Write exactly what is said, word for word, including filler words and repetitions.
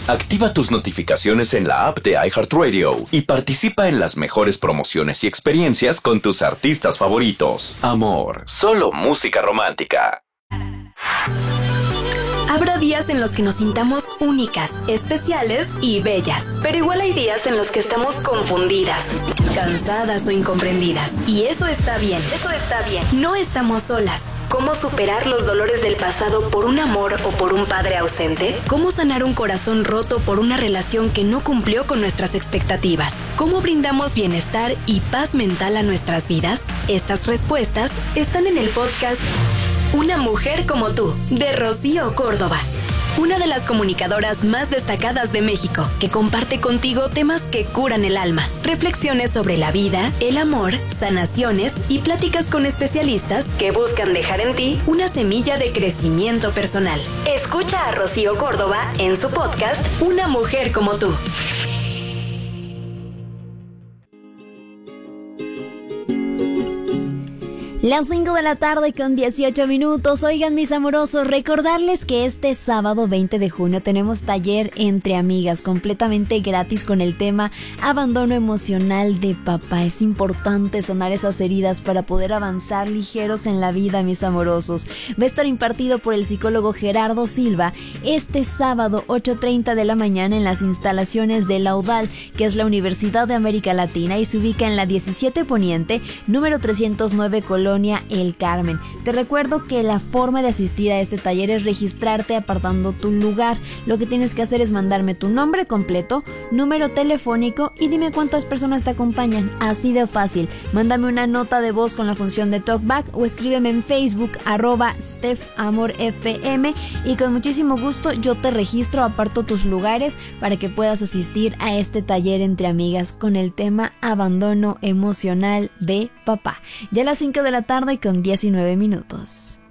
Activa tus notificaciones en la app de iHeartRadio y participa en las mejores promociones y experiencias con tus artistas favoritos. Amor, solo música romántica. Habrá días en los que nos sintamos únicas, especiales y bellas. Pero igual hay días en los que estamos confundidas, cansadas o incomprendidas. Y eso está bien, eso está bien. No estamos solas. ¿Cómo superar los dolores del pasado por un amor o por un padre ausente? ¿Cómo sanar un corazón roto por una relación que no cumplió con nuestras expectativas? ¿Cómo brindamos bienestar y paz mental a nuestras vidas? Estas respuestas están en el podcast Una mujer como tú, de Rocío Córdoba. Una de las comunicadoras más destacadas de México, que comparte contigo temas que curan el alma, reflexiones sobre la vida, el amor, sanaciones y pláticas con especialistas que buscan dejar en ti una semilla de crecimiento personal. Escucha a Rocío Córdoba en su podcast Una mujer como tú. Las cinco de la tarde con dieciocho minutos. Oigan, mis amorosos, recordarles que este sábado veinte de junio tenemos taller entre amigas completamente gratis con el tema abandono emocional de papá. Es importante sanar esas heridas para poder avanzar ligeros en la vida, mis amorosos. Va a estar impartido por el psicólogo Gerardo Silva este sábado ocho treinta de la mañana en las instalaciones de la UDAL, que es la Universidad de América Latina, y se ubica en la diecisiete Poniente, número trescientos nueve, Colonia El Carmen. Te recuerdo que la forma de asistir a este taller es registrarte apartando tu lugar. Lo que tienes que hacer es mandarme tu nombre completo, número telefónico y dime cuántas personas te acompañan. Así de fácil. Mándame una nota de voz con la función de talkback o escríbeme en Facebook arroba stephamorfm y con muchísimo gusto yo te registro, aparto tus lugares para que puedas asistir a este taller entre amigas con el tema abandono emocional de papá. Ya a las cinco de la tarde con diecinueve minutos.